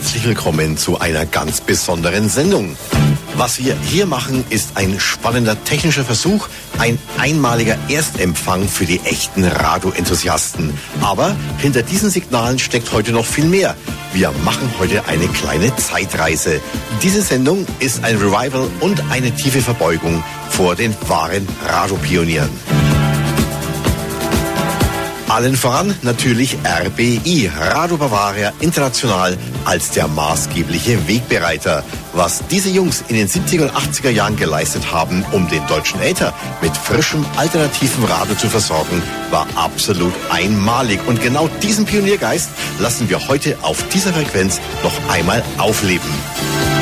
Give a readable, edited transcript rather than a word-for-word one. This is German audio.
herzlich willkommen zu einer ganz besonderen Sendung. Was wir hier machen, ist ein spannender technischer Versuch, ein einmaliger Erstempfang für die echten Radioenthusiasten. Aber hinter diesen Signalen steckt heute noch viel mehr. Wir machen heute eine kleine Zeitreise. Diese Sendung ist ein Revival und eine tiefe Verbeugung vor den wahren Radiopionieren. Allen voran natürlich RBI, Radio Bavaria International, als der maßgebliche Wegbereiter. Was diese Jungs in den 70er und 80er Jahren geleistet haben, um den deutschen Äther mit frischem, alternativen Radio zu versorgen, war absolut einmalig. Und genau diesen Pioniergeist lassen wir heute auf dieser Frequenz noch einmal aufleben.